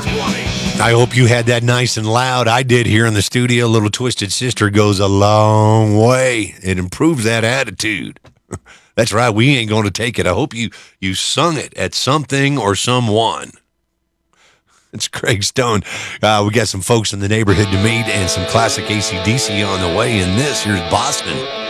I hope you had that nice and loud. I did here in the studio. Little Twisted Sister goes a long way. It improves that attitude. That's right. We ain't going to take it. I hope you sung it at something or someone. It's Craig Stone. We got some folks in the neighborhood to meet and some classic AC/DC on the way. And this, here's Boston.